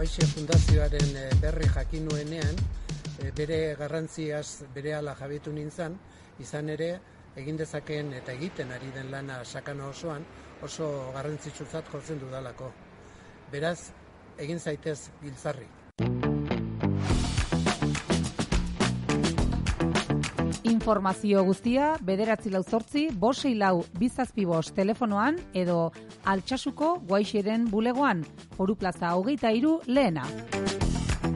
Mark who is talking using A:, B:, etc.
A: Guaixe Fundazioaren berri jakin nuenean, bere garrantziaz berehala jabetu nintzen, izan ere egin dezakeen eta egiten ari den lana sakana osoan oso garrantzitsutzat jotzen dudalako. Beraz, egin zaitez giltzarri.
B: Informazio guztia 948-564-275 telefonoan edo Altsasuko Guaixeren bulegoan, Foru Plaza 23 lehena.